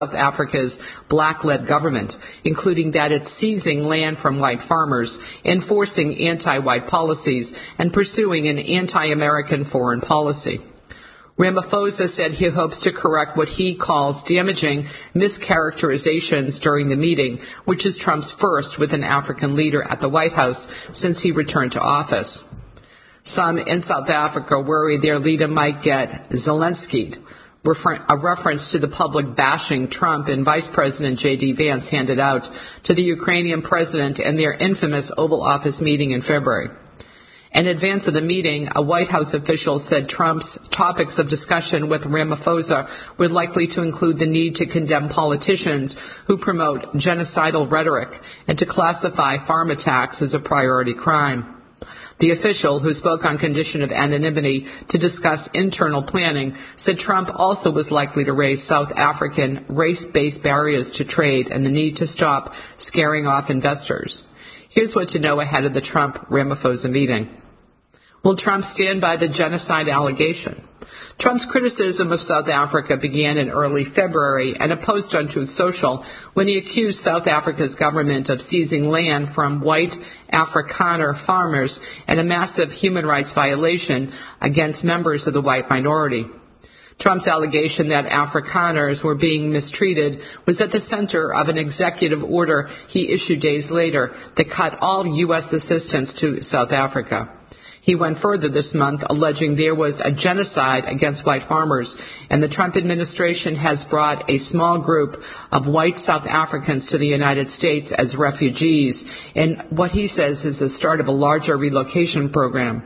South Africa's black-led government, including that it's seizing land from white farmers, enforcing anti-white policies, and pursuing an anti-American foreign policy. Ramaphosa said he hopes to correct what he calls damaging mischaracterizations during the meeting, which is Trump's first with an African leader at the White House since he returned to office. Some in South Africa worry their leader might get Zelensky'd, a reference to the public bashing Trump and Vice President J.D. Vance handed out to the Ukrainian president in their infamous Oval Office meeting in February. In advance of the meeting, a White House official said Trump's topics of discussion with Ramaphosa were likely to include the need to condemn politicians who promote genocidal rhetoric and to classify farm attacks as a priority crime. The official, who spoke on condition of anonymity to discuss internal planning, said Trump also was likely to raise South African race-based barriers to trade and the need to stop scaring off investors. Here's what to know ahead of the Trump-Ramaphosa meeting. Will Trump stand by the genocide allegation? Trump's criticism of South Africa began in early February in a post on Truth Social when he accused South Africa's government of seizing land from white Afrikaner farmers and a massive human rights violation against members of the white minority. Trump's allegation that Afrikaners were being mistreated was at the center of an executive order he issued days later that cut all U.S. assistance to South Africa. He went further this month, alleging there was a genocide against white farmers, and the Trump administration has brought a small group of white South Africans to the United States as refugees in what he says is the start of a larger relocation program.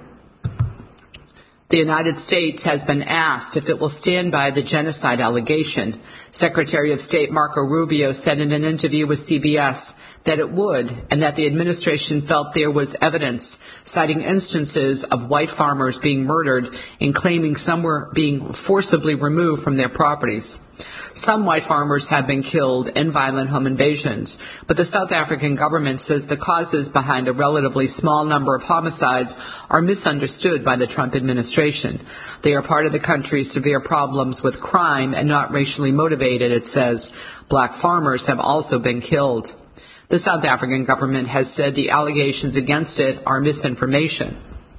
The United States has been asked if it will stand by the genocide allegation. Secretary of State Marco Rubio said in an interview with CBS that it would, and that the administration felt there was evidence, citing instances of white farmers being murdered and claiming some were being forcibly removed from their properties. Some white farmers have been killed in violent home invasions, but the South African government says the causes behind the relatively small number of homicides are misunderstood by the Trump administration. They are part of the country's severe problems with crime and not racially motivated, it says. Black farmers have also been killed. The South African government has said the allegations against it are misinformation.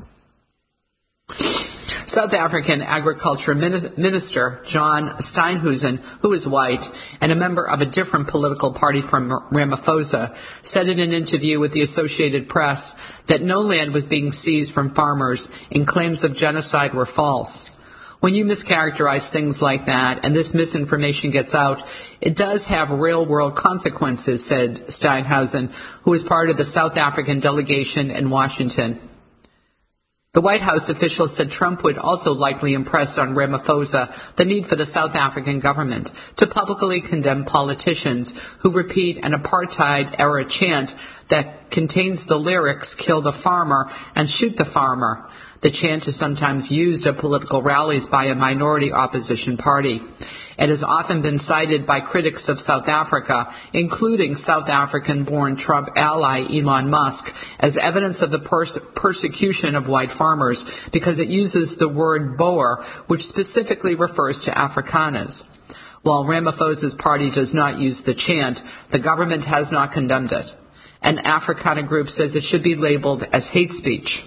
South African Agriculture Minister John Steenhuisen, who is white and a member of a different political party from Ramaphosa, said in an interview with the Associated Press that no land was being seized from farmers and claims of genocide were false. When you mischaracterize things like that and this misinformation gets out, it does have real-world consequences, said Steenhuisen, who is part of the South African delegation in Washington. The White House official said Trump would also likely impress on Ramaphosa the need for the South African government to publicly condemn politicians who repeat an apartheid-era chant that contains the lyrics, "Kill the farmer and shoot the farmer." The chant is sometimes used at political rallies by a minority opposition party. It has often been cited by critics of South Africa, including South African-born Trump ally Elon Musk, as evidence of the persecution of white farmers because it uses the word Boer, which specifically refers to Afrikaners. While Ramaphosa's party does not use the chant, the government has not condemned it. An Afrikaner group says it should be labeled as hate speech.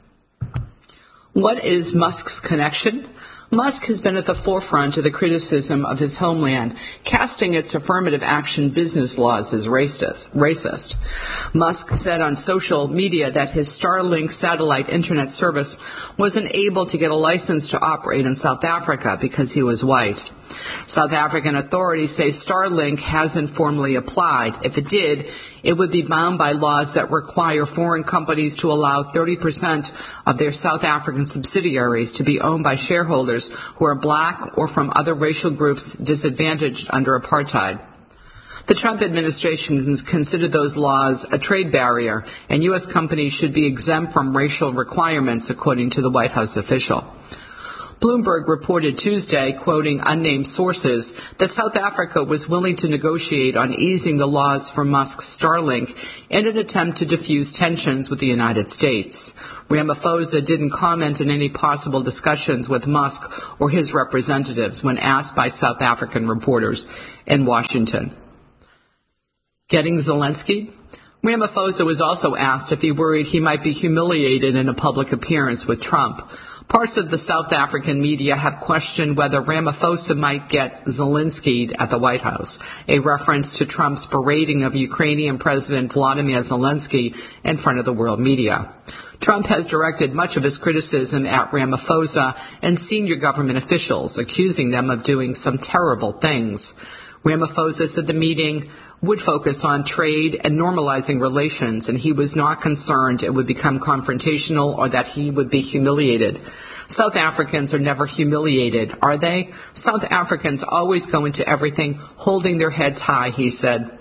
What is Musk's connection? Musk has been at the forefront of the criticism of his homeland, casting its affirmative action business laws as racist. Musk said on social media that his Starlink satellite internet service wasn't able to get a license to operate in South Africa because he was white. South African authorities say Starlink hasn't formally applied. If it did, it would be bound by laws that require foreign companies to allow 30% of their South African subsidiaries to be owned by shareholders who are black or from other racial groups disadvantaged under apartheid. The Trump administration considered those laws a trade barrier, and U.S. companies should be exempt from racial requirements, according to the White House official. Bloomberg reported Tuesday, quoting unnamed sources, that South Africa was willing to negotiate on easing the laws for Musk's Starlink in an attempt to diffuse tensions with the United States. Ramaphosa didn't comment on any possible discussions with Musk or his representatives when asked by South African reporters in Washington. Getting Zelensky? Ramaphosa was also asked if he worried he might be humiliated in a public appearance with Trump. Parts of the South African media have questioned whether Ramaphosa might get Zelensky'd at the White House, a reference to Trump's berating of Ukrainian President Volodymyr Zelensky in front of the world media. Trump has directed much of his criticism at Ramaphosa and senior government officials, accusing them of doing some terrible things. Ramaphosa said the meeting would focus on trade and normalizing relations, and he was not concerned it would become confrontational or that he would be humiliated. South Africans are never humiliated, are they? South Africans always go into everything holding their heads high, he said.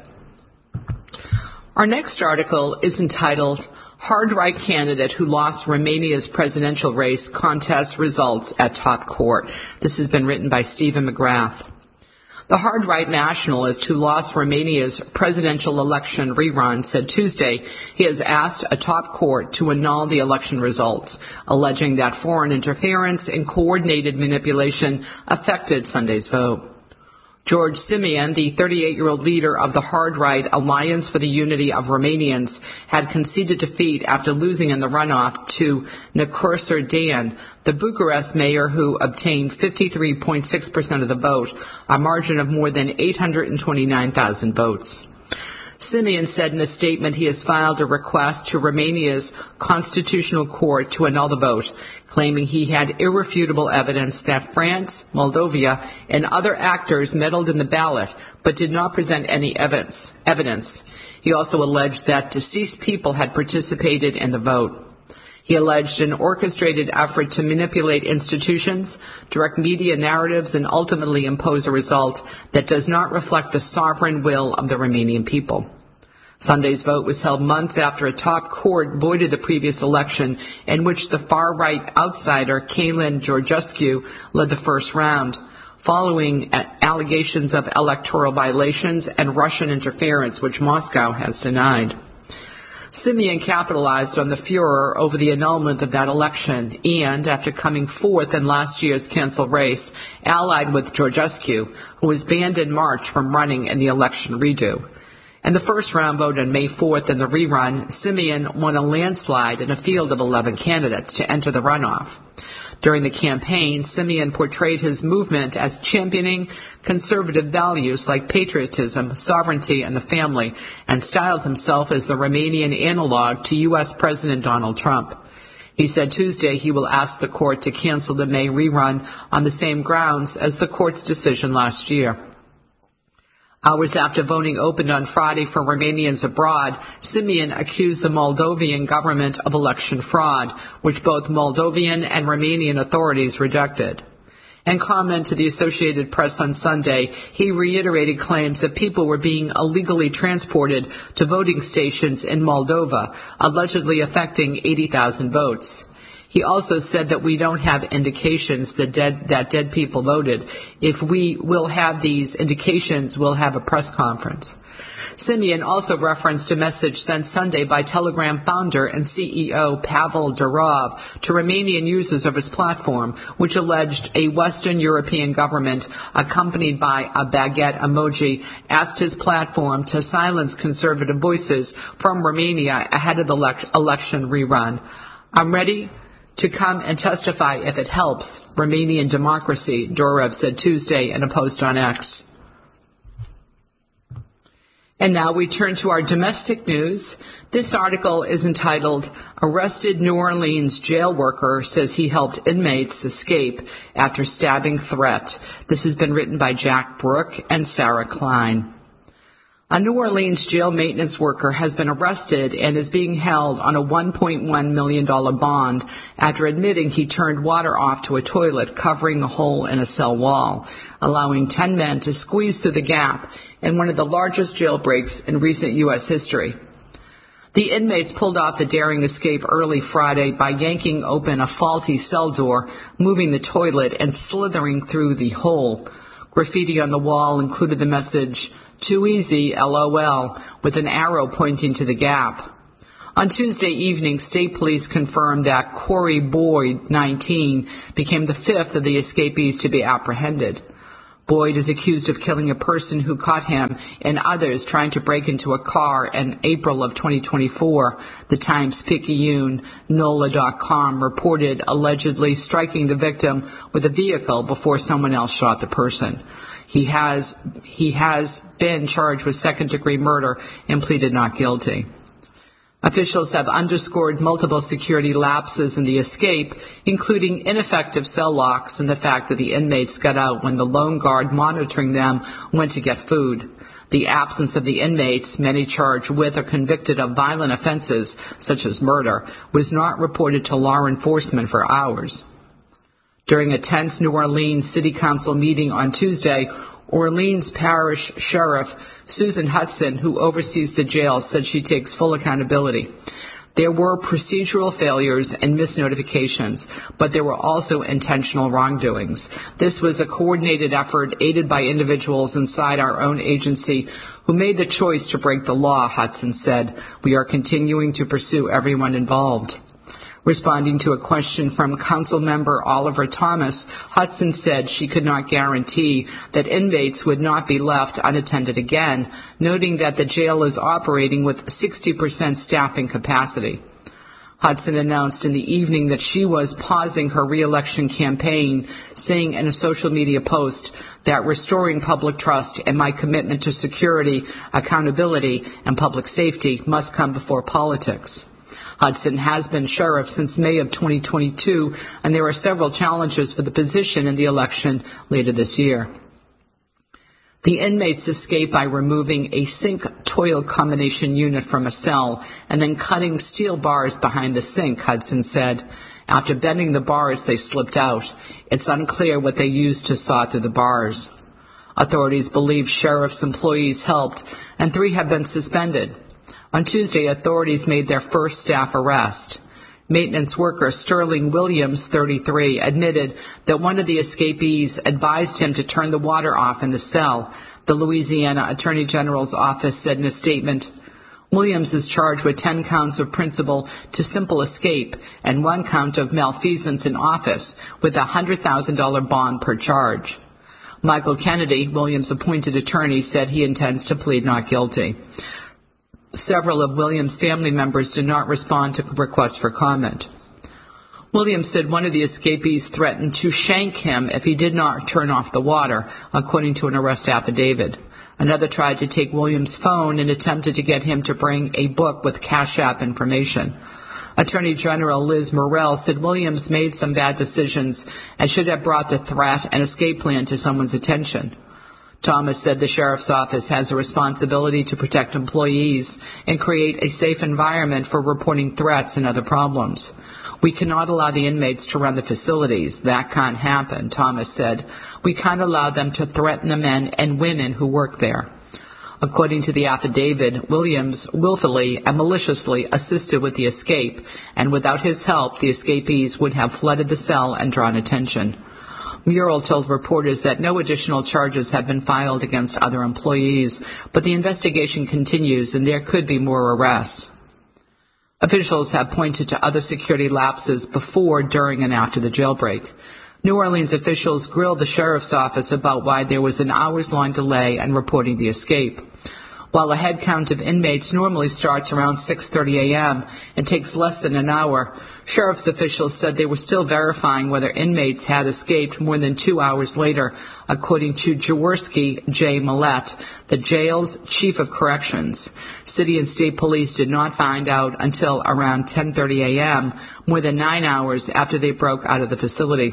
Our next article is entitled, Hard Right Candidate Who Lost Romania's Presidential Race Contest Results at Top Court. This has been written by Stephen McGrath. The hard-right nationalist who lost Romania's presidential election rerun said Tuesday he has asked a top court to annul the election results, alleging that foreign interference and coordinated manipulation affected Sunday's vote. George Simion, the 38-year-old leader of the hard-right Alliance for the Unity of Romanians, had conceded defeat after losing in the runoff to Nicurser Dan, the Bucharest mayor who obtained 53.6% of the vote, a margin of more than 829,000 votes. Simion said in a statement he has filed a request to Romania's constitutional court to annul the vote, claiming he had irrefutable evidence that France, Moldova, and other actors meddled in the ballot but did not present any evidence. He also alleged that deceased people had participated in the vote. He alleged an orchestrated effort to manipulate institutions, direct media narratives, and ultimately impose a result that does not reflect the sovereign will of the Romanian people. Sunday's vote was held months after a top court voided the previous election in which the far-right outsider Călin Georgescu led the first round, following allegations of electoral violations and Russian interference, which Moscow has denied. Simion capitalized on the furor over the annulment of that election and, after coming fourth in last year's canceled race, allied with Georgescu, who was banned in March from running in the election redo. In the first round vote on May 4th in the rerun, Simion won a landslide in a field of 11 candidates to enter the runoff. During the campaign, Simion portrayed his movement as championing conservative values like patriotism, sovereignty, and the family, and styled himself as the Romanian analog to U.S. President Donald Trump. He said Tuesday he will ask the court to cancel the May rerun on the same grounds as the court's decision last year. Hours after voting opened on Friday for Romanians abroad, Simion accused the Moldovan government of election fraud, which both Moldovan and Romanian authorities rejected. In comment to the Associated Press on Sunday, he reiterated claims that people were being illegally transported to voting stations in Moldova, allegedly affecting 80,000 votes. He also said that we don't have indications that dead people voted. If we will have these indications, we'll have a press conference. Simion also referenced a message sent Sunday by Telegram founder and CEO Pavel Durov to Romanian users of his platform, which alleged a Western European government, accompanied by a baguette emoji, asked his platform to silence conservative voices from Romania ahead of the election rerun. I'm ready to come and testify if it helps Romanian democracy, Durov said Tuesday in a post on X. And now we turn to our domestic news. This article is entitled, Arrested New Orleans Jail Worker Says He Helped Inmates Escape After Stabbing Threat. This has been written by Jack Brooke and Sarah Klein. A New Orleans jail maintenance worker has been arrested and is being held on a $1.1 million bond after admitting he turned water off to a toilet covering a hole in a cell wall, allowing 10 men to squeeze through the gap in one of the largest jailbreaks in recent U.S. history. The inmates pulled off the daring escape early Friday by yanking open a faulty cell door, moving the toilet, and slithering through the hole. Graffiti on the wall included the message, "Too easy, LOL," with an arrow pointing to the gap. On Tuesday evening, state police confirmed that Corey Boyd, 19, became the fifth of the escapees to be apprehended. Boyd is accused of killing a person who caught him and others trying to break into a car in April of 2024. The Times-Picayune NOLA.com reported allegedly striking the victim with a vehicle before someone else shot the person. He has been charged with second-degree murder and pleaded not guilty. Officials have underscored multiple security lapses in the escape, including ineffective cell locks and the fact that the inmates got out when the lone guard monitoring them went to get food. The absence of the inmates, many charged with or convicted of violent offenses, such as murder, was not reported to law enforcement for hours. During a tense New Orleans City Council meeting on Tuesday, Orleans Parish Sheriff Susan Hudson, who oversees the jail, said she takes full accountability. There were procedural failures and misnotifications, but there were also intentional wrongdoings. This was a coordinated effort aided by individuals inside our own agency who made the choice to break the law, Hudson said. We are continuing to pursue everyone involved. Responding to a question from Council member Oliver Thomas, Hudson said she could not guarantee that inmates would not be left unattended again, noting that the jail is operating with 60% staffing capacity. Hudson announced in the evening that she was pausing her re-election campaign, saying in a social media post that restoring public trust and my commitment to security, accountability, and public safety must come before politics. Hudson has been sheriff since May of 2022, and there are several challenges for the position in the election later this year. The inmates escaped by removing a sink-toilet combination unit from a cell and then cutting steel bars behind the sink, Hudson said. After bending the bars, they slipped out. It's unclear what they used to saw through the bars. Authorities believe sheriff's employees helped, and 3 have been suspended. On Tuesday, authorities made their first staff arrest. Maintenance worker Sterling Williams, 33, admitted that one of the escapees advised him to turn the water off in the cell. The Louisiana Attorney General's office said in a statement, Williams is charged with 10 counts of principal to simple escape and 1 count of malfeasance in office with a $100,000 bond per charge. Michael Kennedy, Williams' appointed attorney, said he intends to plead not guilty. Several of Williams' family members did not respond to requests for comment. Williams said one of the escapees threatened to shank him if he did not turn off the water, according to an arrest affidavit. Another tried to take Williams' phone and attempted to get him to bring a book with Cash App information. Attorney General Liz Murrell said Williams made some bad decisions and should have brought the threat and escape plan to someone's attention. Thomas said the sheriff's office has a responsibility to protect employees and create a safe environment for reporting threats and other problems. We cannot allow the inmates to run the facilities. That can't happen, Thomas said. We can't allow them to threaten the men and women who work there. According to the affidavit, Williams willfully and maliciously assisted with the escape, and without his help, the escapees would have flooded the cell and drawn attention. Murrell told reporters that no additional charges have been filed against other employees, but the investigation continues and there could be more arrests. Officials have pointed to other security lapses before, during, and after the jailbreak. New Orleans officials grilled the sheriff's office about why there was an hours-long delay in reporting the escape. While a head count of inmates normally starts around 6:30 a.m. and takes less than an hour, sheriff's officials said they were still verifying whether inmates had escaped more than 2 hours later, according to Jaworski J. Millett, the jail's chief of corrections. City and state police did not find out until around 10:30 a.m., more than 9 hours after they broke out of the facility.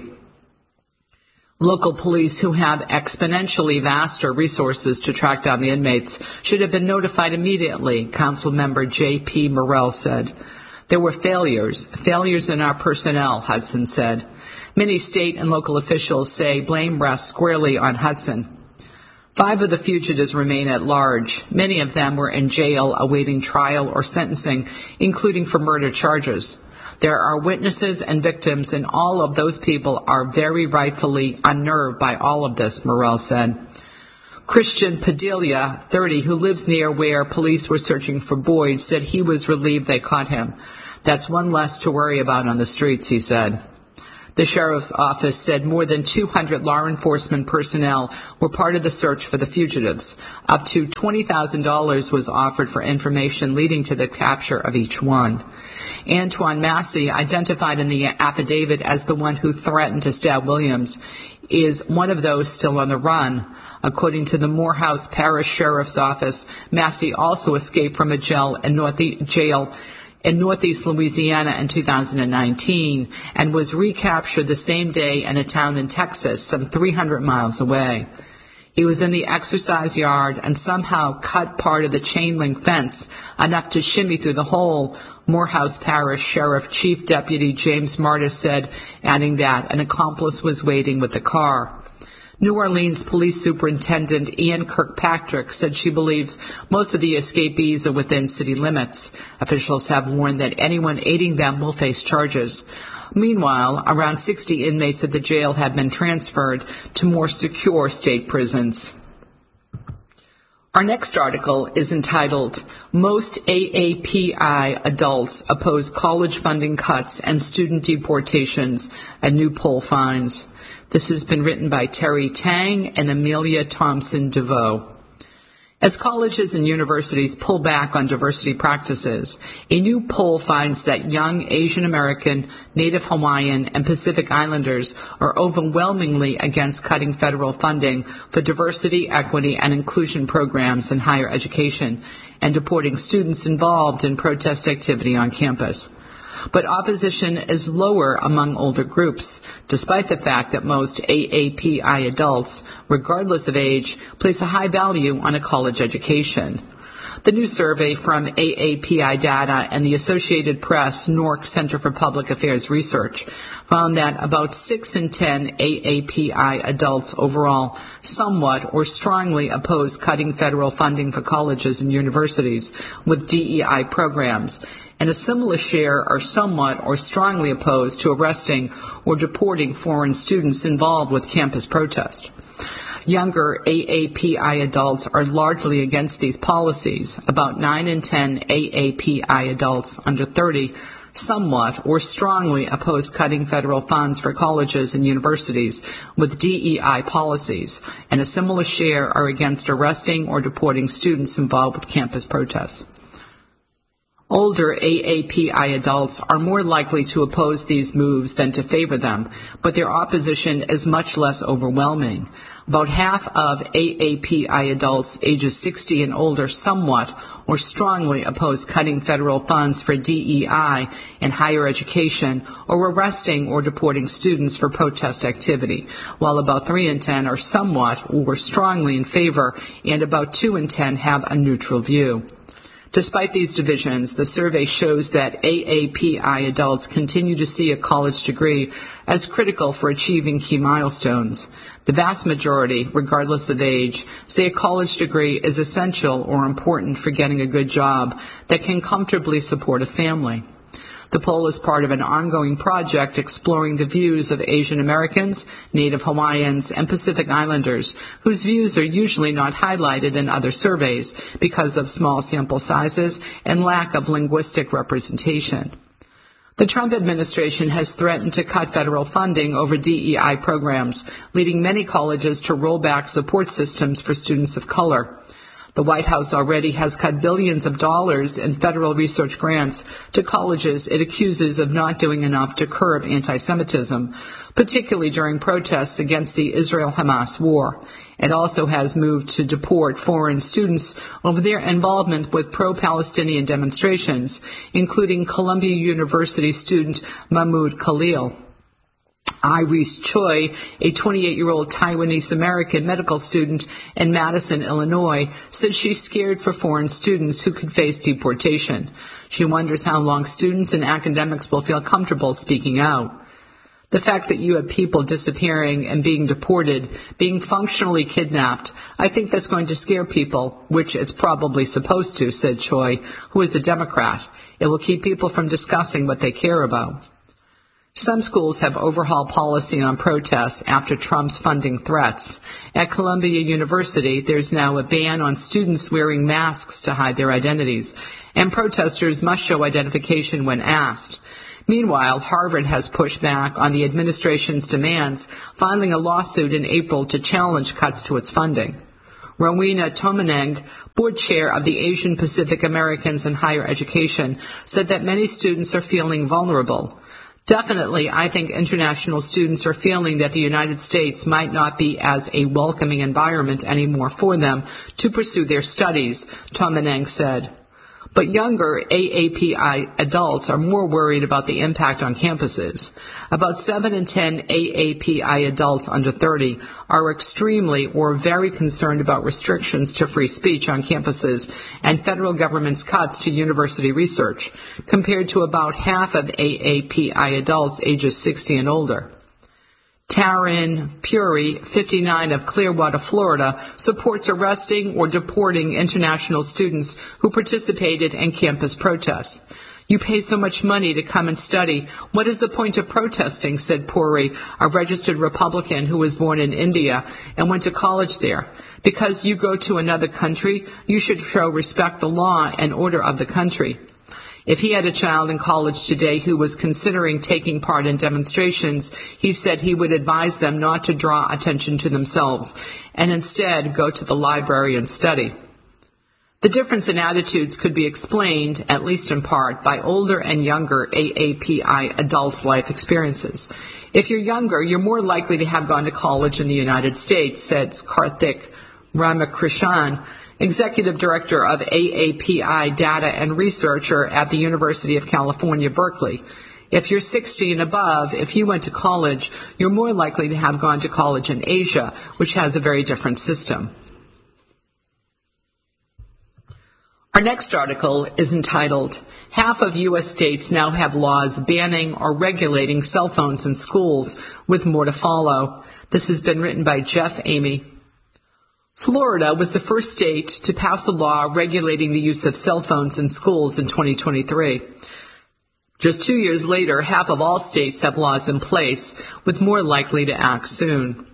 Local police, who have exponentially vaster resources to track down the inmates, should have been notified immediately, Council member J.P. Morrell said. There were failures in our personnel, Hudson said. Many state and local officials say blame rests squarely on Hudson. 5 of the fugitives remain at large. Many of them were in jail awaiting trial or sentencing, including for murder charges. There are witnesses and victims, and all of those people are very rightfully unnerved by all of this, Morell said. Christian Padilla, 30, who lives near where police were searching for Boyd, said he was relieved they caught him. That's one less to worry about on the streets, he said. The sheriff's office said more than 200 law enforcement personnel were part of the search for the fugitives. Up to $20,000 was offered for information leading to the capture of each one. Antoine Massey, identified in the affidavit as the one who threatened to stab Williams, is one of those still on the run. According to the Morehouse Parish Sheriff's Office, Massey also escaped from a jail in Northeast Louisiana in 2019 and was recaptured the same day in a town in Texas, some 300 miles away. He was in the exercise yard and somehow cut part of the chain link fence, enough to shimmy through the hole, Morehouse Parish Sheriff Chief Deputy James Martis said, adding that an accomplice was waiting with the car. New Orleans Police Superintendent Ian Kirkpatrick said she believes most of the escapees are within city limits. Officials have warned that anyone aiding them will face charges. Meanwhile, around 60 inmates at the jail have been transferred to more secure state prisons. Our next article is entitled, Most AAPI Adults Oppose College Funding Cuts and Student Deportations, a New Poll Finds. This has been written by Terry Tang and Amelia Thompson DeVoe. As colleges and universities pull back on diversity practices, a new poll finds that young Asian American, Native Hawaiian, and Pacific Islanders are overwhelmingly against cutting federal funding for diversity, equity, and inclusion programs in higher education and deporting students involved in protest activity on campus. But opposition is lower among older groups, despite the fact that most AAPI adults, regardless of age, place a high value on a college education. The new survey from AAPI Data and the Associated Press Newark Center for Public Affairs Research found that about 6 in 10 AAPI adults overall somewhat or strongly oppose cutting federal funding for colleges and universities with DEI programs, and a similar share are somewhat or strongly opposed to arresting or deporting foreign students involved with campus protest. Younger AAPI adults are largely against these policies. About 9 in 10 AAPI adults under 30 somewhat or strongly oppose cutting federal funds for colleges and universities with DEI policies, and a similar share are against arresting or deporting students involved with campus protests. Older AAPI adults are more likely to oppose these moves than to favor them, but their opposition is much less overwhelming. About half of AAPI adults ages 60 and older somewhat or strongly oppose cutting federal funds for DEI in higher education or arresting or deporting students for protest activity, while about 3 in 10 are somewhat or strongly in favor, and about 2 in 10 have a neutral view. Despite these divisions, the survey shows that AAPI adults continue to see a college degree as critical for achieving key milestones. The vast majority, regardless of age, say a college degree is essential or important for getting a good job that can comfortably support a family. The poll is part of an ongoing project exploring the views of Asian Americans, Native Hawaiians, and Pacific Islanders, whose views are usually not highlighted in other surveys because of small sample sizes and lack of linguistic representation. The Trump administration has threatened to cut federal funding over DEI programs, leading many colleges to roll back support systems for students of color. The White House already has cut billions of dollars in federal research grants to colleges it accuses of not doing enough to curb anti-Semitism, particularly during protests against the Israel-Hamas war. It also has moved to deport foreign students over their involvement with pro-Palestinian demonstrations, including Columbia University student Mahmoud Khalil. Iris Choi, a 28-year-old Taiwanese-American medical student in Madison, Illinois, says she's scared for foreign students who could face deportation. She wonders how long students and academics will feel comfortable speaking out. The fact that you have people disappearing and being deported, being functionally kidnapped, I think that's going to scare people, which it's probably supposed to, said Choi, who is a Democrat. It will keep people from discussing what they care about. Some schools have overhauled policy on protests after Trump's funding threats. At Columbia University, there's now a ban on students wearing masks to hide their identities, and protesters must show identification when asked. Meanwhile, Harvard has pushed back on the administration's demands, filing a lawsuit in April to challenge cuts to its funding. Rowena Tomeneng, board chair of the Asian Pacific Americans in Higher Education, said that many students are feeling vulnerable. Definitely, I think international students are feeling that the United States might not be as a welcoming environment anymore for them to pursue their studies, Tomeneng said. But younger AAPI adults are more worried about the impact on campuses. About 7 in 10 AAPI adults under 30 are extremely or very concerned about restrictions to free speech on campuses and federal government's cuts to university research, compared to about half of AAPI adults ages 60 and older. Taryn Puri, 59, of Clearwater, Florida, supports arresting or deporting international students who participated in campus protests. You pay so much money to come and study. What is the point of protesting, said Puri, a registered Republican who was born in India and went to college there. Because you go to another country, you should show respect the law and order of the country. If he had a child in college today who was considering taking part in demonstrations, he said he would advise them not to draw attention to themselves and instead go to the library and study. The difference in attitudes could be explained, at least in part, by older and younger AAPI adults' life experiences. If you're younger, you're more likely to have gone to college in the United States, said Karthik Ramakrishnan, Executive Director of AAPI Data and Researcher at the University of California, Berkeley. If you're 60 and above, if you went to college, you're more likely to have gone to college in Asia, which has a very different system. Our next article is entitled, Half of U.S. states now have laws banning or regulating cell phones in schools, with more to follow. This has been written by Jeff Amy. Florida was the first state to pass a law regulating the use of cell phones in schools in 2023. Just 2 years later, half of all states have laws in place, with more likely to act soon.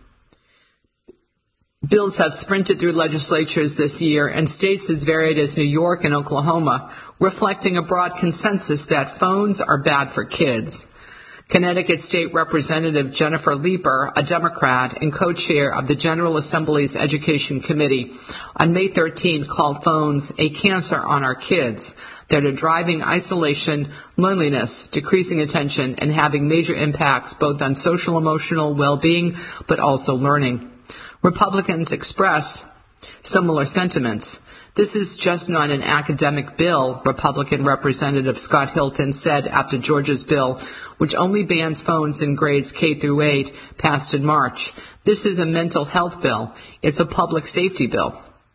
Bills have sprinted through legislatures this year in states as varied as New York and Oklahoma, reflecting a broad consensus that phones are bad for kids. Connecticut State Representative Jennifer Leeper, a Democrat and co-chair of the General Assembly's Education Committee, on May 13th called phones a cancer on our kids that are driving isolation, loneliness, decreasing attention, and having major impacts both on social emotional well-being but also learning. Republicans express similar sentiments. This is just not an academic bill, Republican Representative Scott Hilton said after Georgia's bill, which only bans phones in grades K through 8, passed in March. This is a mental health bill. It's a public safety bill.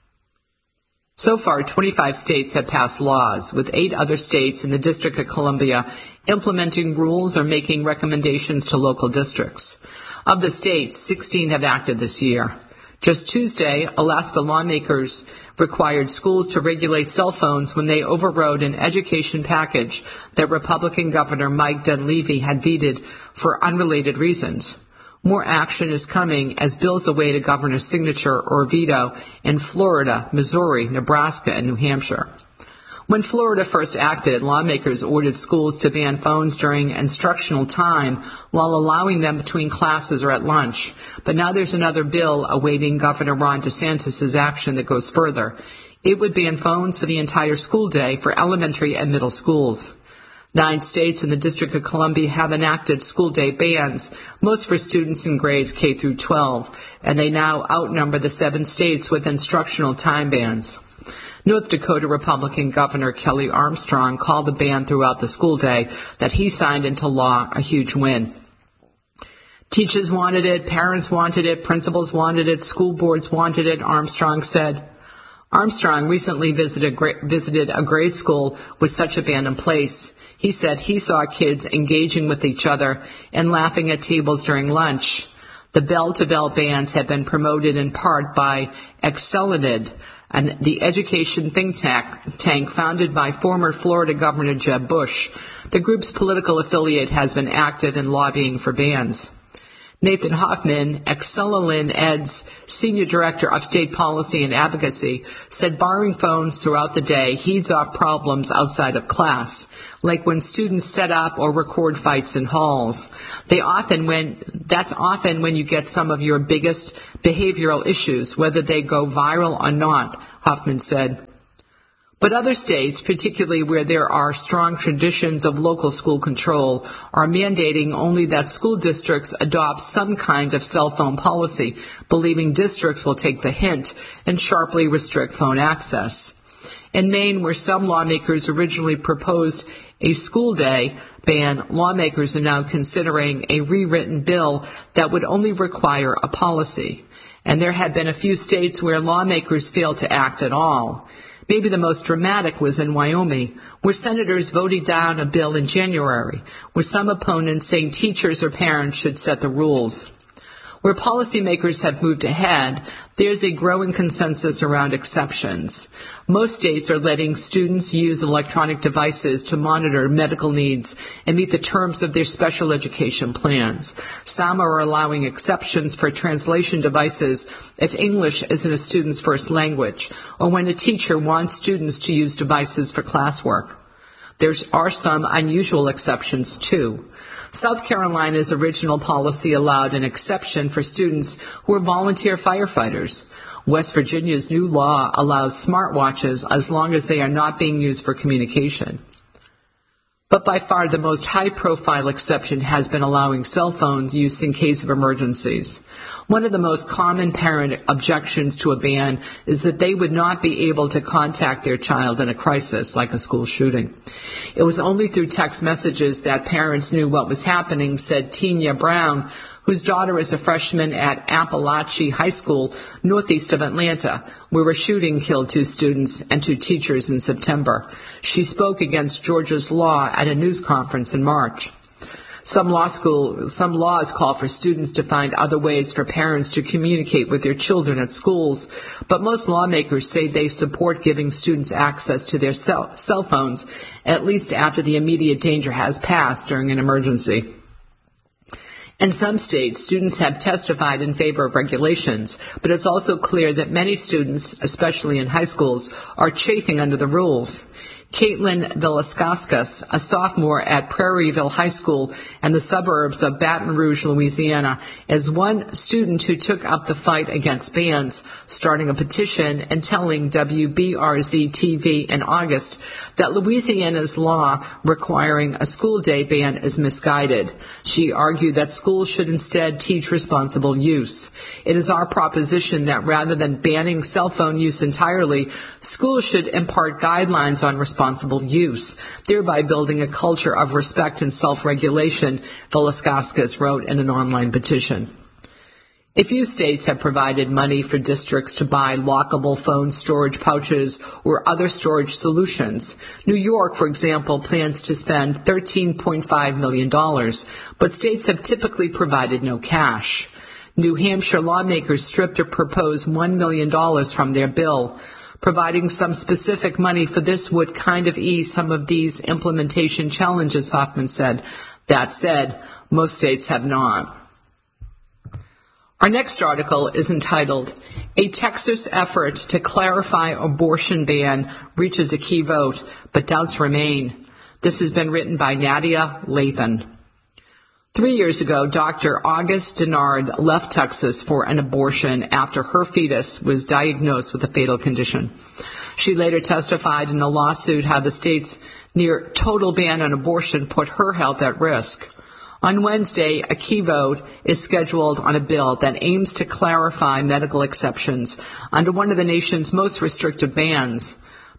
So far, 25 states have passed laws, with 8 other states in the District of Columbia implementing rules or making recommendations to local districts. Of the states, 16 have acted this year. Just Tuesday, Alaska lawmakers required schools to regulate cell phones when they overrode an education package that Republican Governor Mike Dunleavy had vetoed for unrelated reasons. More action is coming as bills await a governor's signature or veto in Florida, Missouri, Nebraska, and New Hampshire. When Florida first acted, lawmakers ordered schools to ban phones during instructional time while allowing them between classes or at lunch. But now there's another bill awaiting Governor Ron DeSantis' action that goes further. It would ban phones for the entire school day for elementary and middle schools. 9 states in the District of Columbia have enacted school day bans, most for students in grades K through 12, and they now outnumber the 7 states with instructional time bans. North Dakota Republican Governor Kelly Armstrong called the ban throughout the school day that he signed into law a huge win. Teachers wanted it, parents wanted it, principals wanted it, school boards wanted it, Armstrong said. Armstrong recently visited a grade school with such a ban in place. He said he saw kids engaging with each other and laughing at tables during lunch. The bell-to-bell bans have been promoted in part by Accelenid, the education think tank founded by former Florida Governor Jeb Bush. The group's political affiliate has been active in lobbying for bans. Nathan Hoffman, Accelenid's Senior Director of State Policy and Advocacy, said borrowing phones throughout the day heeds off problems outside of class, like when students set up or record fights in halls. That's often when you get some of your biggest behavioral issues, whether they go viral or not, Hoffman said. But other states, particularly where there are strong traditions of local school control, are mandating only that school districts adopt some kind of cell phone policy, believing districts will take the hint and sharply restrict phone access. In Maine, where some lawmakers originally proposed a school day ban, lawmakers are now considering a rewritten bill that would only require a policy. And there have been a few states where lawmakers failed to act at all. Maybe the most dramatic was in Wyoming, where senators voted down a bill in January, with some opponents saying teachers or parents should set the rules. Where policymakers have moved ahead, there's a growing consensus around exceptions. Most states are letting students use electronic devices to monitor medical needs and meet the terms of their special education plans. Some are allowing exceptions for translation devices if English isn't a student's first language, or when a teacher wants students to use devices for classwork. There are some unusual exceptions, too. South Carolina's original policy allowed an exception for students who are volunteer firefighters. West Virginia's new law allows smartwatches as long as they are not being used for communication. But by far the most high-profile exception has been allowing cell phones use in case of emergencies. One of the most common parent objections to a ban is that they would not be able to contact their child in a crisis, like a school shooting. It was only through text messages that parents knew what was happening, said Tanya Brown, whose daughter is a freshman at Appalachia High School, northeast of Atlanta, where a shooting killed 2 students and 2 teachers in September. She spoke against Georgia's law at a news conference in March. Some laws call for students to find other ways for parents to communicate with their children at schools, but most lawmakers say they support giving students access to their cell phones, at least after the immediate danger has passed during an emergency. In some states, students have testified in favor of regulations, but it's also clear that many students, especially in high schools, are chafing under the rules. Caitlin Velasquez, a sophomore at Prairieville High School in the suburbs of Baton Rouge, Louisiana, is one student who took up the fight against bans, starting a petition and telling WBRZ-TV in August that Louisiana's law requiring a school day ban is misguided. She argued that schools should instead teach responsible use. It is our proposition that rather than banning cell phone use entirely, schools should impart guidelines on responsible use, thereby building a culture of respect and self-regulation, Velasquez wrote in an online petition. A few states have provided money for districts to buy lockable phone storage pouches or other storage solutions. New York, for example, plans to spend $13.5 million, but states have typically provided no cash. New Hampshire lawmakers stripped a proposed $1 million from their bill. Providing some specific money for this would kind of ease some of these implementation challenges, Hoffman said. That said, most states have not. Our next article is entitled, A Texas Effort to Clarify Abortion Ban Reaches a Key Vote, but Doubts Remain. This has been written by Nadia Lathan. 3 years ago, Dr. August Denard left Texas for an abortion after her fetus was diagnosed with a fatal condition. She later testified in a lawsuit how the state's near total ban on abortion put her health at risk. On Wednesday, a key vote is scheduled on a bill that aims to clarify medical exceptions under one of the nation's most restrictive bans.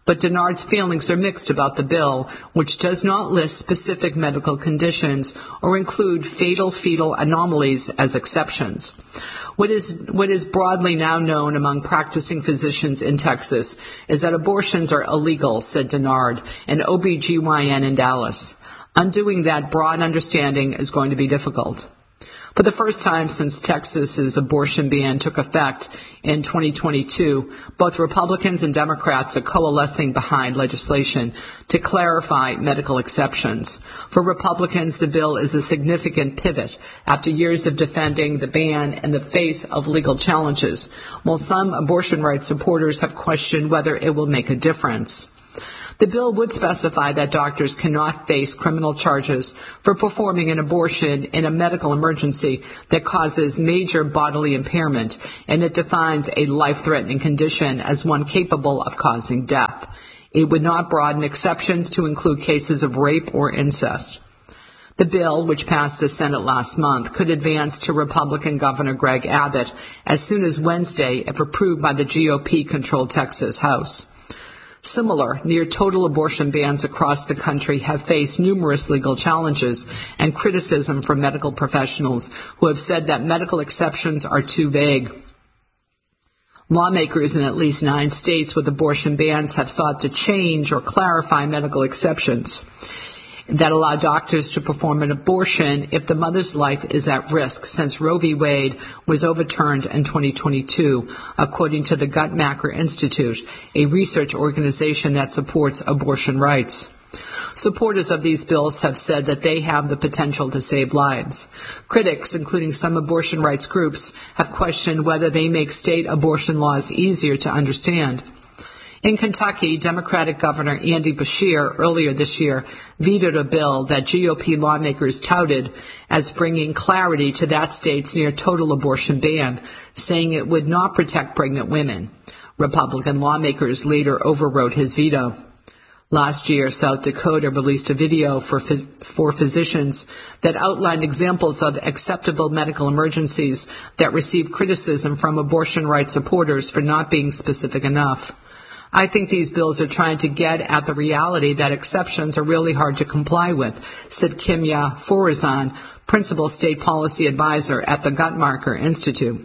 But Denard's feelings are mixed about the bill, which does not list specific medical conditions or include fatal fetal anomalies as exceptions. What is broadly now known among practicing physicians in Texas is that abortions are illegal, said Denard, an OBGYN in Dallas. Undoing that broad understanding is going to be difficult. For the first time since Texas's abortion ban took effect in 2022, both Republicans and Democrats are coalescing behind legislation to clarify medical exceptions. For Republicans, the bill is a significant pivot after years of defending the ban in the face of legal challenges, while some abortion rights supporters have questioned whether it will make a difference. The bill would specify that doctors cannot face criminal charges for performing an abortion in a medical emergency that causes major bodily impairment, and it defines a life-threatening condition as one capable of causing death. It would not broaden exceptions to include cases of rape or incest. The bill, which passed the Senate last month, could advance to Republican Governor Greg Abbott as soon as Wednesday if approved by the GOP-controlled Texas House. Similar, near-total abortion bans across the country have faced numerous legal challenges and criticism from medical professionals who have said that medical exceptions are too vague. Lawmakers in at least 9 states with abortion bans have sought to change or clarify medical exceptions that allow doctors to perform an abortion if the mother's life is at risk, since Roe v. Wade was overturned in 2022, according to the Guttmacher Institute, a research organization that supports abortion rights. Supporters of these bills have said that they have the potential to save lives. Critics, including some abortion rights groups, have questioned whether they make state abortion laws easier to understand. In Kentucky, Democratic Governor Andy Beshear earlier this year vetoed a bill that GOP lawmakers touted as bringing clarity to that state's near-total abortion ban, saying it would not protect pregnant women. Republican lawmakers later overrode his veto. Last year, South Dakota released a video for physicians that outlined examples of acceptable medical emergencies that received criticism from abortion rights supporters for not being specific enough. I think these bills are trying to get at the reality that exceptions are really hard to comply with, said Kimya Forazan, principal state policy advisor at the Guttmacher Institute.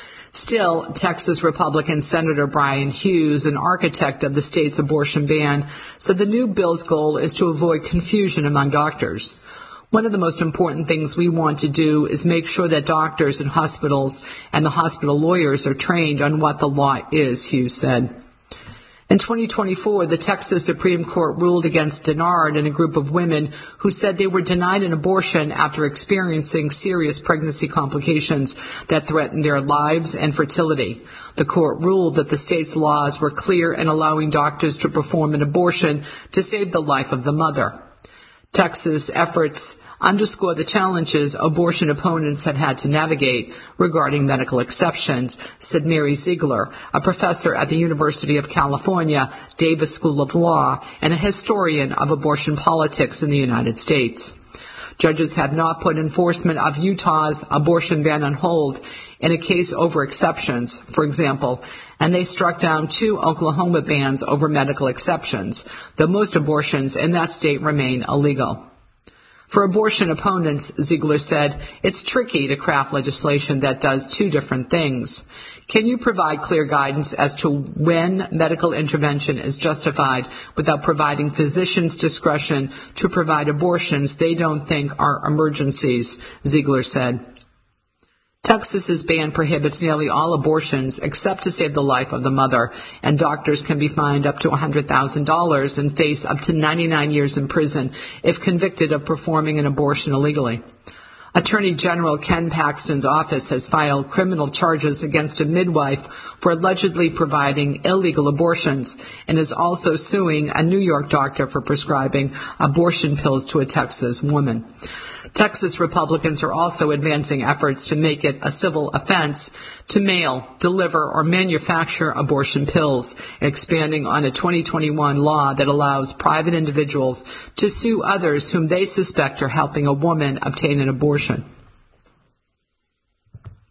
Still, Texas Republican Senator Brian Hughes, an architect of the state's abortion ban, said the new bill's goal is to avoid confusion among doctors. One of the most important things we want to do is make sure that doctors in hospitals and the hospital lawyers are trained on what the law is, Hughes said. In 2024, the Texas Supreme Court ruled against Denard and a group of women who said they were denied an abortion after experiencing serious pregnancy complications that threatened their lives and fertility. The court ruled that the state's laws were clear in allowing doctors to perform an abortion to save the life of the mother. Texas efforts underscore the challenges abortion opponents have had to navigate regarding medical exceptions, said Mary Ziegler, a professor at the University of California, Davis School of Law, and a historian of abortion politics in the United States. Judges have not put enforcement of Utah's abortion ban on hold in a case over exceptions, for example, and they struck down 2 Oklahoma bans over medical exceptions, though most abortions in that state remain illegal. For abortion opponents, Ziegler said, it's tricky to craft legislation that does 2 different things. Can you provide clear guidance as to when medical intervention is justified without providing physicians discretion to provide abortions they don't think are emergencies, Ziegler said. Texas's ban prohibits nearly all abortions except to save the life of the mother, and doctors can be fined up to $100,000 and face up to 99 years in prison if convicted of performing an abortion illegally. Attorney General Ken Paxton's office has filed criminal charges against a midwife for allegedly providing illegal abortions and is also suing a New York doctor for prescribing abortion pills to a Texas woman. Texas Republicans are also advancing efforts to make it a civil offense to mail, deliver, or manufacture abortion pills, expanding on a 2021 law that allows private individuals to sue others whom they suspect are helping a woman obtain an abortion.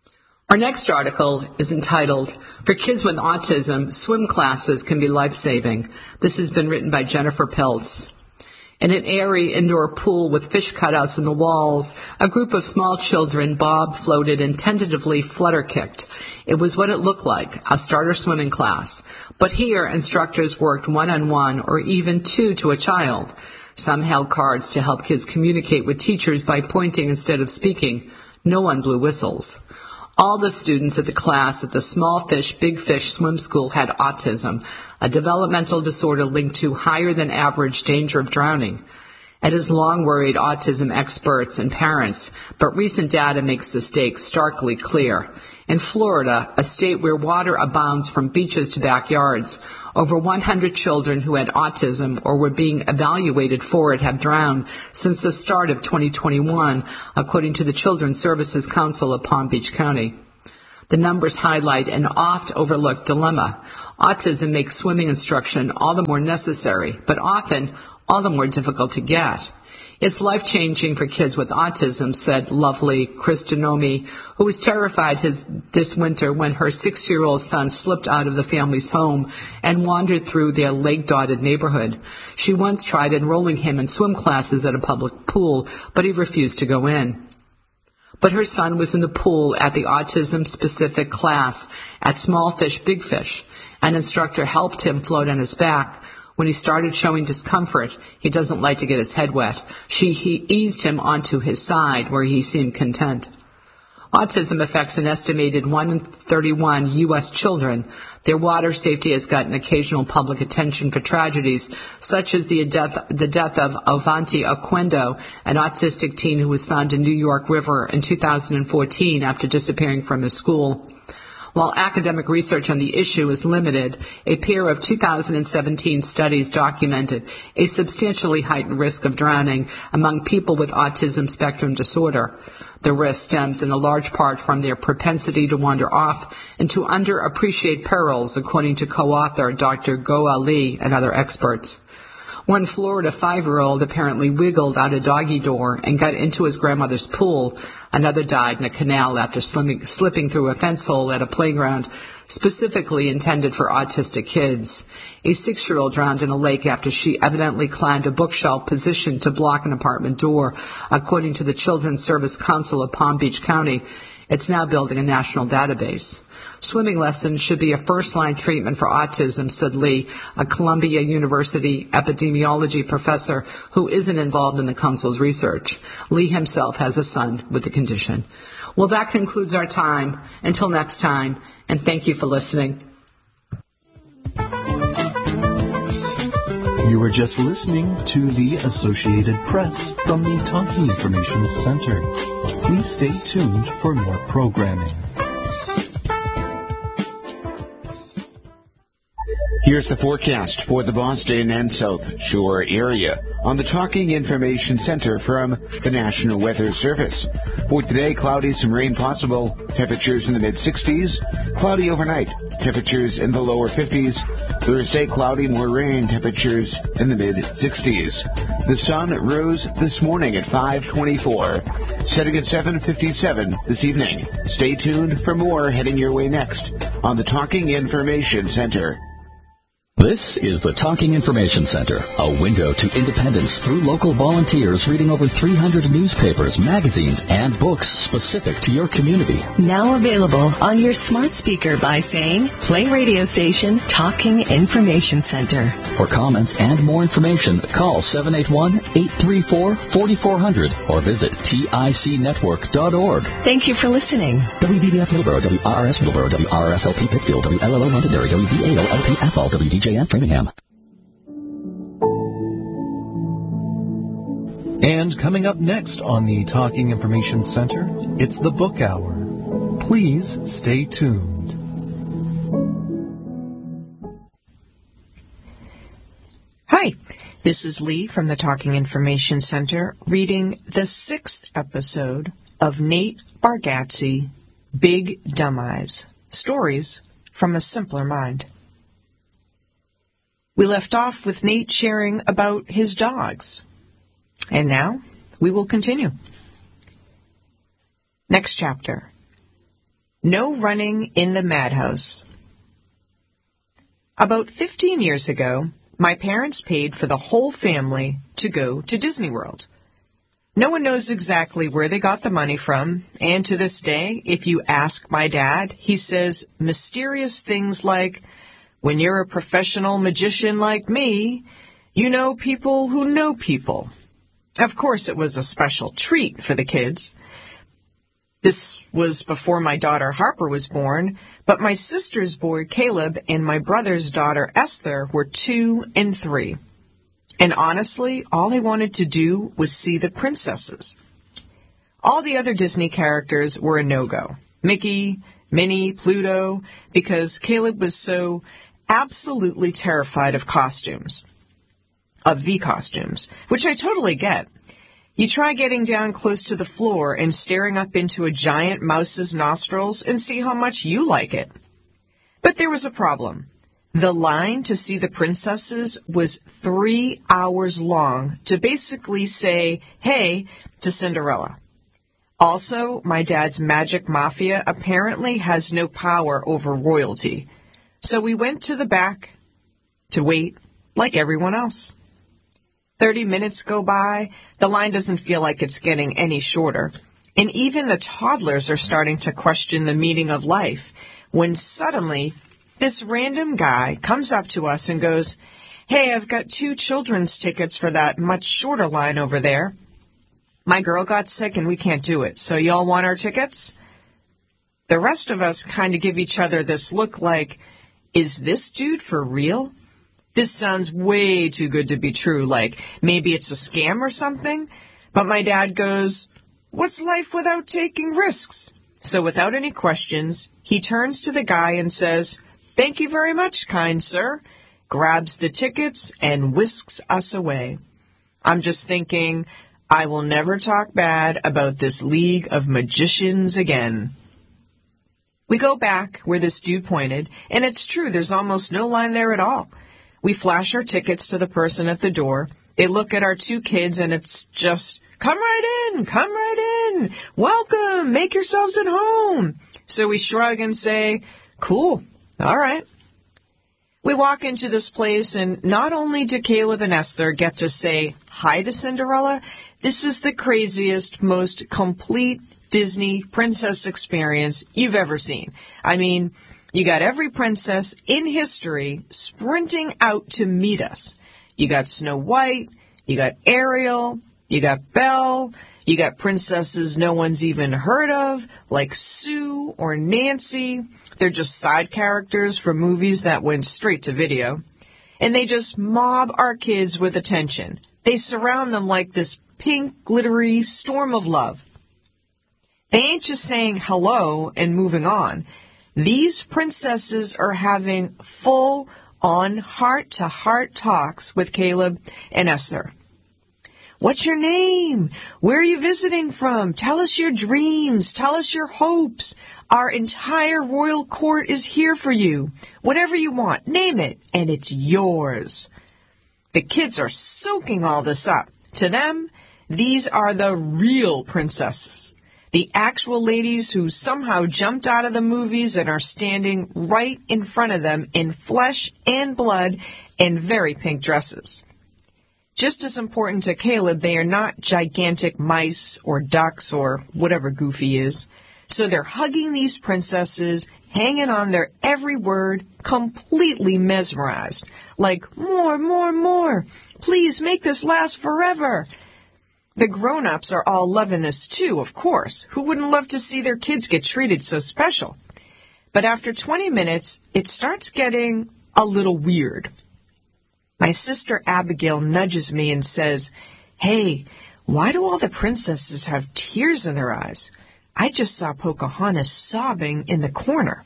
Our next article is entitled, "For Kids with Autism, Swim Classes Can Be Life-Saving." This has been written by Jennifer Peltz. In an airy indoor pool with fish cutouts in the walls, a group of small children bobbed, floated, and tentatively flutter-kicked. It was what it looked like, a starter swimming class. But here, instructors worked one-on-one or even two to a child. Some held cards to help kids communicate with teachers by pointing instead of speaking. No one blew whistles. All the students at the class at the Small Fish, Big Fish swim school had autism, a developmental disorder linked to higher than average danger of drowning. It has long worried autism experts and parents, but recent data makes the stakes starkly clear. In Florida, a state where water abounds from beaches to backyards, over 100 children who had autism or were being evaluated for it have drowned since the start of 2021, according to the Children's Services Council of Palm Beach County. The numbers highlight an oft-overlooked dilemma. Autism makes swimming instruction all the more necessary, but often all the more difficult to get. It's life-changing for kids with autism, said lovely Christinomi, who was terrified this winter when her 6-year-old son slipped out of the family's home and wandered through their lake-dotted neighborhood. She once tried enrolling him in swim classes at a public pool, but he refused to go in. But her son was in the pool at the autism-specific class at Small Fish, Big Fish. An instructor helped him float on his back. When he started showing discomfort, he doesn't like to get his head wet. He eased him onto his side, where he seemed content. Autism affects an estimated 1 in 31 U.S. children. Their water safety has gotten occasional public attention for tragedies, such as the death of Avanti Oquendo, an autistic teen who was found in New York River in 2014 after disappearing from his school. While academic research on the issue is limited, a pair of 2017 studies documented a substantially heightened risk of drowning among people with autism spectrum disorder. The risk stems in a large part from their propensity to wander off and to underappreciate perils, according to co-author Dr. Goa Lee and other experts. One Florida 5-year-old apparently wiggled out a doggy door and got into his grandmother's pool. Another died in a canal after slipping through a fence hole at a playground specifically intended for autistic kids. A 6-year-old drowned in a lake after she evidently climbed a bookshelf positioned to block an apartment door, according to the Children's Service Council of Palm Beach County. It's now building a national database. Swimming lessons should be a first-line treatment for autism, said Lee, a Columbia University epidemiology professor who isn't involved in the council's research. Lee himself has a son with the condition. Well, that concludes our time. Until next time, and thank you for listening. You were just listening to the Associated Press from the Talking Information Center. Please stay tuned for more programming. Here's the forecast for the Boston and South Shore area on the Talking Information Center from the National Weather Service. For today, cloudy, some rain possible, temperatures in the mid-60s. Cloudy overnight, temperatures in the lower 50s. Thursday, cloudy, more rain, temperatures in the mid-60s. The sun rose this morning at 5:24, setting at 7:57 this evening. Stay tuned for more heading your way next on the Talking Information Center. This is the Talking Information Center, a window to independence through local volunteers reading over 300 newspapers, magazines, and books specific to your community. Now available on your smart speaker by saying, play radio station Talking Information Center. For comments and more information, call 781-834-4400 or visit ticnetwork.org. Thank you for listening. WVBF Middleborough, WRS Middleborough, WRSLP Pittsfield, WLLO Londonderry, WVALLP Athol, WDJN Framingham. And coming up next on the Talking Information Center, it's the Book Hour. Please stay tuned. Hi, this is Lee from the Talking Information Center reading the 6th episode of Nate Bargatze, Big Dumb Eyes, Stories from a Simpler Mind. We left off with Nate sharing about his dogs. And now we will continue. Next chapter. No running in the madhouse. About 15 years ago, my parents paid for the whole family to go to Disney World. No one knows exactly where they got the money from, and to this day, if you ask my dad, he says mysterious things like, "When you're a professional magician like me, you know people who know people." Of course, it was a special treat for the kids. This was before my daughter Harper was born, but my sister's boy Caleb and my brother's daughter Esther were 2 and 3. And honestly, all they wanted to do was see the princesses. All the other Disney characters were a no-go. Mickey, Minnie, Pluto, because Caleb was so absolutely terrified of the costumes, which I totally get. You try getting down close to the floor and staring up into a giant mouse's nostrils and see how much you like it. But there was a problem. The line to see the princesses was 3 hours long to basically say, hey, to Cinderella. Also, my dad's magic mafia apparently has no power over royalty. So we went to the back to wait like everyone else. 30 minutes go by, the line doesn't feel like it's getting any shorter, and even the toddlers are starting to question the meaning of life, when suddenly this random guy comes up to us and goes, "Hey, I've got 2 children's tickets for that much shorter line over there. My girl got sick and we can't do it, so y'all want our tickets?" The rest of us kind of give each other this look like, is this dude for real? This sounds way too good to be true, like maybe it's a scam or something. But my dad goes, "What's life without taking risks?" So without any questions, he turns to the guy and says, "Thank you very much, kind sir," grabs the tickets and whisks us away. I'm just thinking, I will never talk bad about this League of Magicians again. We go back where this dude pointed, and it's true, there's almost no line there at all. We flash our tickets to the person at the door. They look at our 2 kids, and it's just, come right in, welcome, make yourselves at home. So we shrug and say, cool, all right. We walk into this place, and not only do Caleb and Esther get to say hi to Cinderella, this is the craziest, most complete Disney princess experience you've ever seen. I mean, you got every princess in history sprinting out to meet us. You got Snow White, you got Ariel, you got Belle, you got princesses no one's even heard of, like Sue or Nancy. They're just side characters from movies that went straight to video. And they just mob our kids with attention. They surround them like this pink, glittery storm of love. They ain't just saying hello and moving on. These princesses are having full-on heart-to-heart talks with Caleb and Esther. What's your name? Where are you visiting from? Tell us your dreams. Tell us your hopes. Our entire royal court is here for you. Whatever you want, name it, and it's yours. The kids are soaking all this up. To them, these are the real princesses. The actual ladies who somehow jumped out of the movies and are standing right in front of them in flesh and blood and very pink dresses. Just as important to Caleb, they are not gigantic mice or ducks or whatever Goofy is. So they're hugging these princesses, hanging on their every word, completely mesmerized. Like, more, more, more. Please make this last forever. The grown-ups are all loving this too, of course. Who wouldn't love to see their kids get treated so special? But after 20 minutes, it starts getting a little weird. My sister Abigail nudges me and says, "Hey, why do all the princesses have tears in their eyes? I just saw Pocahontas sobbing in the corner."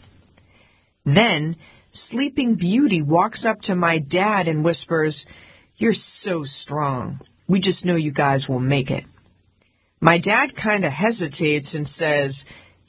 Then, Sleeping Beauty walks up to my dad and whispers, "You're so strong. We just know you guys will make it." My dad kind of hesitates and says,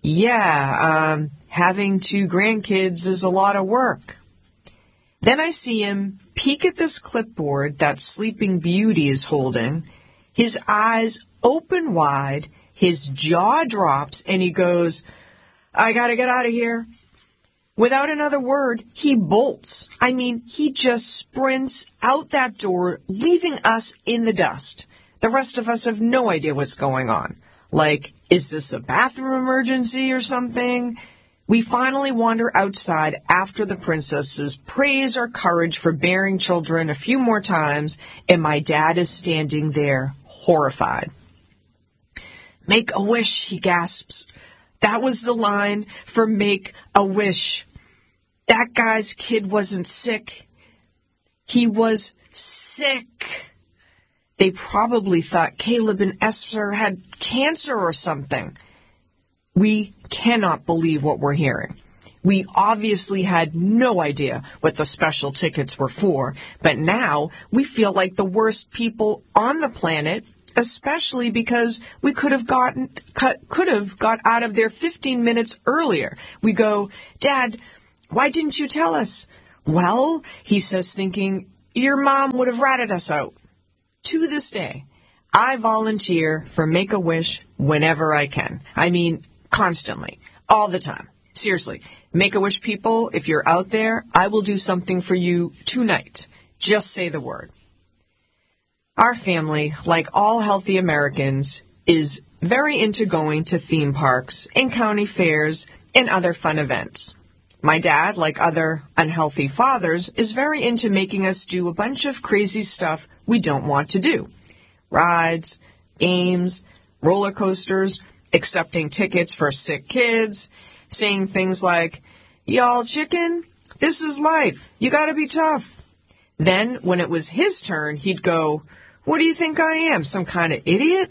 "Yeah, having 2 grandkids is a lot of work." Then I see him peek at this clipboard that Sleeping Beauty is holding. His eyes open wide, his jaw drops, and he goes, I gotta get out of here. Without another word, he bolts. I mean, he just sprints out that door, leaving us in the dust. The rest of us have no idea what's going on. Like, is this a bathroom emergency or something? We finally wander outside after the princesses praise our courage for bearing children a few more times, and my dad is standing there, horrified. Make a wish, he gasps. That was the line for Make a Wish. That guy's kid wasn't sick. He was sick. They probably thought Caleb and Esther had cancer or something. We cannot believe what we're hearing. We obviously had no idea what the special tickets were for, but now we feel like the worst people on the planet, especially because we could have got out of there 15 minutes earlier. We go, Dad, why didn't you tell us? Well, he says, thinking, your mom would have ratted us out. To this day, I volunteer for Make-A-Wish whenever I can. I mean, constantly, all the time. Seriously, Make-A-Wish people, if you're out there, I will do something for you tonight. Just say the word. Our family, like all healthy Americans, is very into going to theme parks and county fairs and other fun events. My dad, like other unhealthy fathers, is very into making us do a bunch of crazy stuff we don't want to do. Rides, games, roller coasters, accepting tickets for sick kids, saying things like, y'all chicken, this is life, you gotta be tough. Then, when it was his turn, he'd go, what do you think I am, some kind of idiot?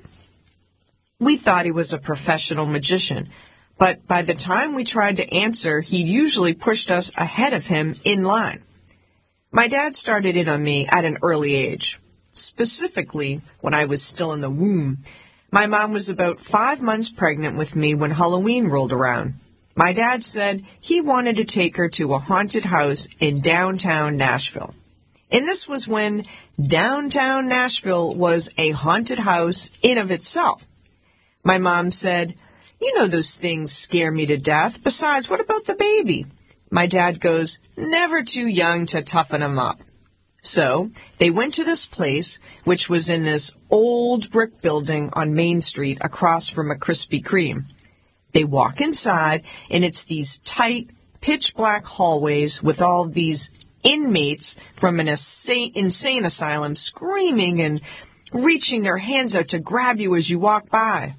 We thought he was a professional magician, but by the time we tried to answer, he'd usually pushed us ahead of him in line. My dad started it on me at an early age. Specifically, when I was still in the womb. My mom was about 5 months pregnant with me when Halloween rolled around. My dad said he wanted to take her to a haunted house in downtown Nashville. And this was when downtown Nashville was a haunted house in of itself. My mom said, you know those things scare me to death. Besides, what about the baby? My dad goes, never too young to toughen him up. So they went to this place, which was in this old brick building on Main Street across from a Krispy Kreme. They walk inside, and it's these tight, pitch-black hallways with all these inmates from an insane asylum screaming and reaching their hands out to grab you as you walk by.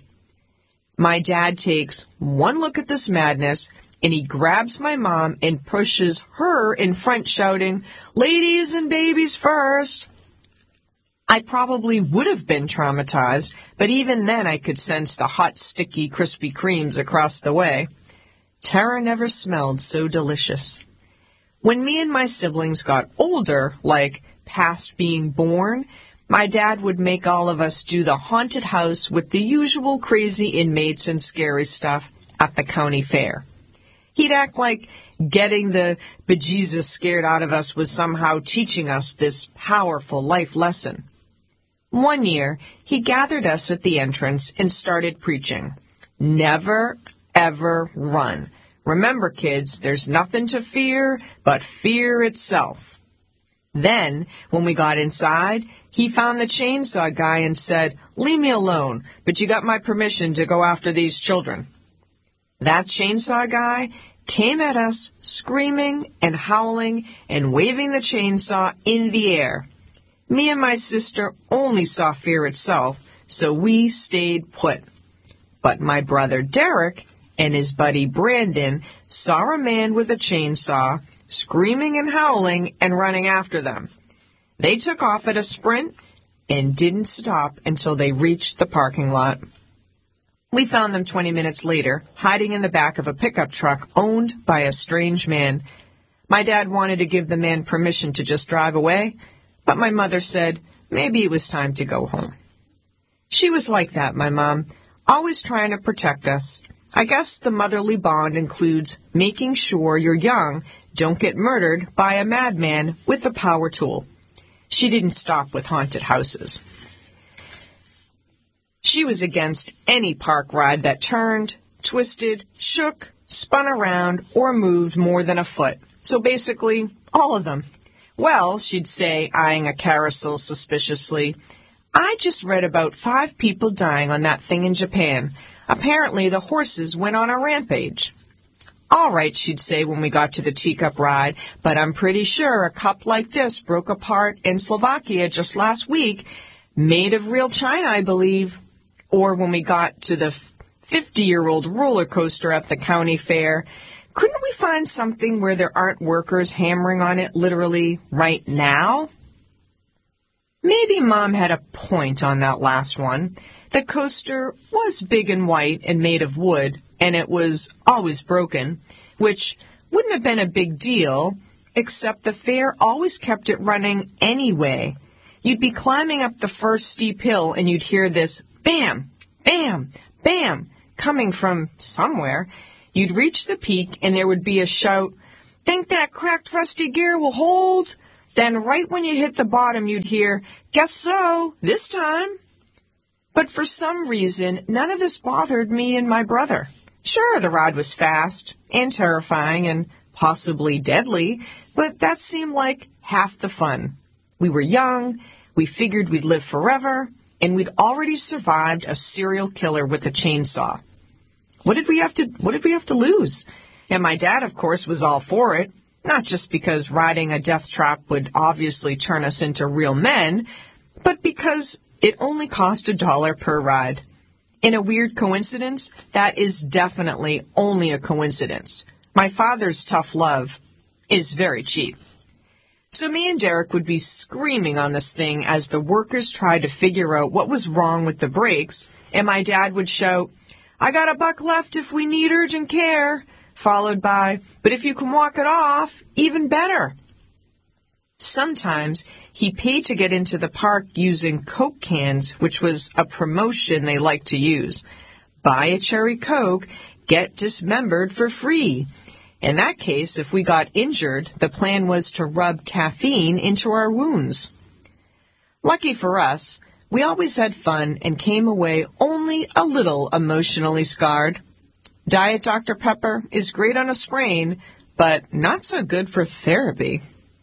My dad takes one look at this madness, and he grabs my mom and pushes her in front, shouting, ladies and babies first. I probably would have been traumatized, but even then I could sense the hot, sticky Krispy Kremes across the way. Terror never smelled so delicious. When me and my siblings got older, like past being born, my dad would make all of us do the haunted house with the usual crazy inmates and scary stuff at the county fair. He'd act like getting the bejesus scared out of us was somehow teaching us this powerful life lesson. One year, he gathered us at the entrance and started preaching. Never, ever run. Remember, kids, there's nothing to fear but fear itself. Then, when we got inside, he found the chainsaw guy and said, leave me alone, but you got my permission to go after these children. That chainsaw guy came at us, screaming and howling and waving the chainsaw in the air. Me and my sister only saw fear itself, so we stayed put. But my brother Derek and his buddy Brandon saw a man with a chainsaw, screaming and howling and running after them. They took off at a sprint and didn't stop until they reached the parking lot. We found them 20 minutes later, hiding in the back of a pickup truck owned by a strange man. My dad wanted to give the man permission to just drive away, but my mother said maybe it was time to go home. She was like that, my mom, always trying to protect us. I guess the motherly bond includes making sure your young don't get murdered by a madman with a power tool. She didn't stop with haunted houses. She was against any park ride that turned, twisted, shook, spun around, or moved more than a foot. So basically, all of them. Well, she'd say, eyeing a carousel suspiciously, I just read about 5 people dying on that thing in Japan. Apparently, the horses went on a rampage. All right, she'd say when we got to the teacup ride, but I'm pretty sure a cup like this broke apart in Slovakia just last week, made of real china, I believe. Or when we got to the 50-year-old roller coaster at the county fair, couldn't we find something where there aren't workers hammering on it literally right now? Maybe Mom had a point on that last one. The coaster was big and white and made of wood, and it was always broken, which wouldn't have been a big deal, except the fair always kept it running anyway. You'd be climbing up the first steep hill, and you'd hear this bam, bam, bam, coming from somewhere. You'd reach the peak, and there would be a shout, think that cracked rusty gear will hold? Then right when you hit the bottom, you'd hear, guess so, this time. But for some reason, none of this bothered me and my brother. Sure, the ride was fast and terrifying and possibly deadly, but that seemed like half the fun. We were young, we figured we'd live forever, and we'd already survived a serial killer with a chainsaw. What did we have to lose? And my dad, of course, was all for it, not just because riding a death trap would obviously turn us into real men, but because it only cost $1 per ride. In a weird coincidence, that is definitely only a coincidence. My father's tough love is very cheap. So me and Derek would be screaming on this thing as the workers tried to figure out what was wrong with the brakes, and my dad would shout, I got $1 left if we need urgent care, followed by, but if you can walk it off, even better. Sometimes he paid to get into the park using Coke cans, which was a promotion they liked to use. Buy a cherry Coke, get dismembered for free. In that case, if we got injured, the plan was to rub caffeine into our wounds. Lucky for us, we always had fun and came away only a little emotionally scarred. Diet Dr. Pepper is great on a sprain, but not so good for therapy.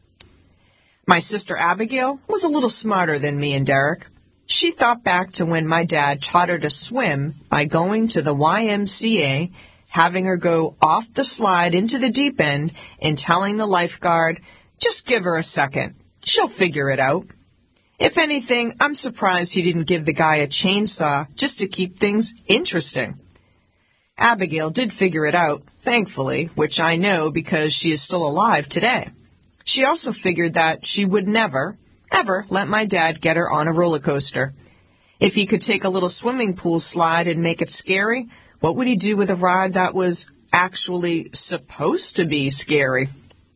My sister Abigail was a little smarter than me and Derek. She thought back to when my dad taught her to swim by going to the YMCA, having her go off the slide into the deep end, and telling the lifeguard, just give her a second. She'll figure it out. If anything, I'm surprised he didn't give the guy a chainsaw just to keep things interesting. Abigail did figure it out, thankfully, which I know because she is still alive today. She also figured that she would never, ever let my dad get her on a roller coaster. If he could take a little swimming pool slide and make it scary, what would he do with a ride that was actually supposed to be scary?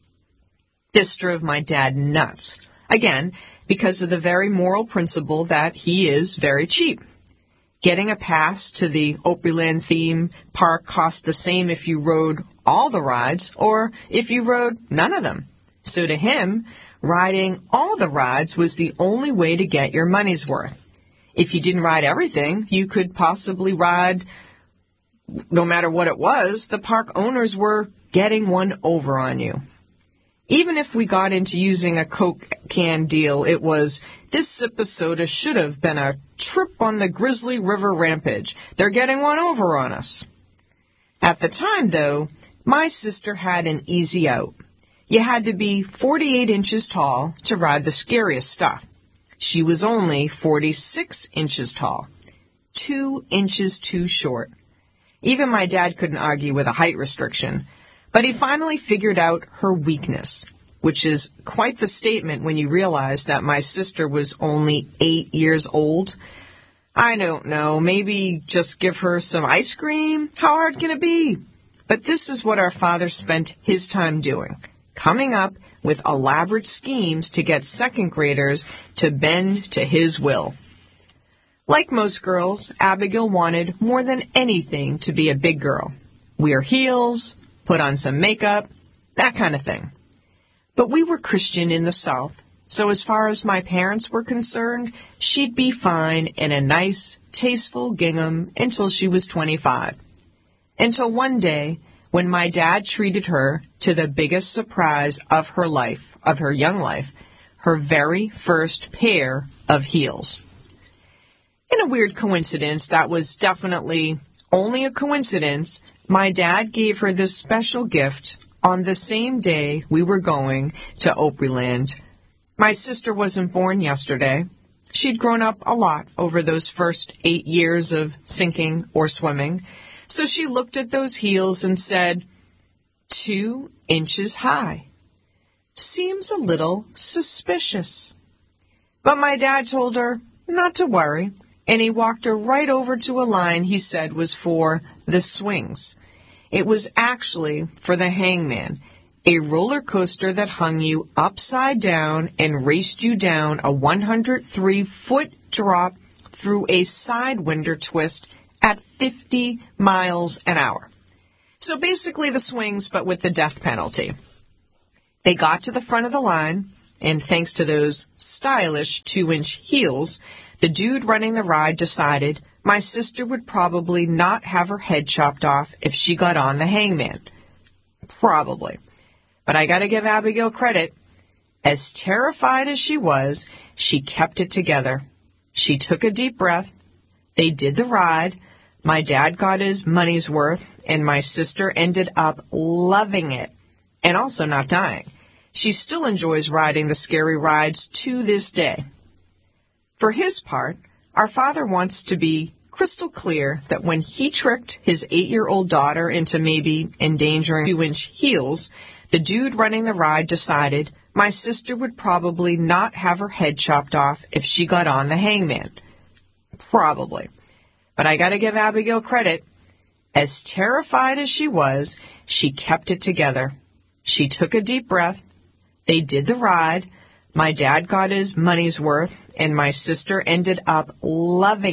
This drove my dad nuts. Again, because of the very moral principle that he is very cheap. Getting a pass to the Opryland theme park cost the same if you rode all the rides or if you rode none of them. So to him, riding all the rides was the only way to get your money's worth. If you didn't ride everything, you could possibly ride, no matter what it was, the park owners were getting one over on you. Even if we got into using a Coke can deal, it was, this sip of soda should have been a trip on the Grizzly River Rampage. They're getting one over on us. At the time, though, my sister had an easy out. You had to be 48 inches tall to ride the scariest stuff. She was only 46 inches tall, 2 inches too short. Even my dad couldn't argue with a height restriction. But he finally figured out her weakness, which is quite the statement when you realize that my sister was only 8 years old. I don't know, maybe just give her some ice cream? How hard can it be? But this is what our father spent his time doing, coming up with elaborate schemes to get second graders to bend to his will. Like most girls, Abigail wanted more than anything to be a big girl. Wear heels, put on some makeup, that kind of thing. But we were Christian in the South, so as far as my parents were concerned, she'd be fine in a nice, tasteful gingham until she was 25. Until one day, when my dad treated her to the biggest surprise of her life, of her young life, her very first pair of heels. In a weird coincidence, that was definitely only a coincidence, my dad gave her this special gift on the same day we were going to Opryland. My sister wasn't born yesterday. She'd grown up a lot over those first 8 years of sinking or swimming, so she looked at those heels and said, 2 inches high. Seems a little suspicious. But my dad told her not to worry, and he walked her right over to a line he said was for the swings. It was actually for the hangman, a roller coaster that hung you upside down and raced you down a 103-foot drop through a sidewinder twist at 50 miles an hour. So basically the swings, but with the death penalty. They got to the front of the line, and thanks to those stylish 2-inch heels, the dude running the ride decided my sister would probably not have her head chopped off if she got on the hangman. Probably. But I gotta give Abigail credit. As terrified as she was, she kept it together. She took a deep breath. They did the ride. My dad got his money's worth, and my sister ended up loving it, and also not dying. She still enjoys riding the scary rides to this day. For his part, our father wants to be crystal clear that when he tricked his 8-year-old daughter into maybe endangering 2-inch heels, the dude running the ride decided my sister would probably not have her head chopped off if she got on the hangman. Probably. But I gotta give Abigail credit. As terrified as she was, she kept it together. She took a deep breath. They did the ride. My dad got his money's worth, and my sister ended up loving